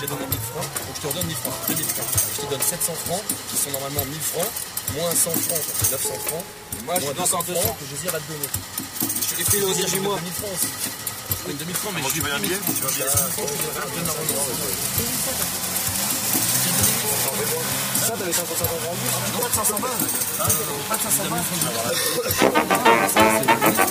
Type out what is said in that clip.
t'ai donné 1000 francs, donc je te redonne 1000 francs, 2000 francs. Je te donne 700 francs, qui sont normalement 1000 francs, moins 100 francs, ça fait 900 francs, Moi, je moins suis dans 200 francs que Jésir va te donner. Je te l'ai fait aussi chez moi. 2000 francs aussi. Je donne 2000 francs, mais je Tu veux un billet? Tu veux un billet? Ça, t'avais 50 en rendu. Non, pas de 520. Pas de 520.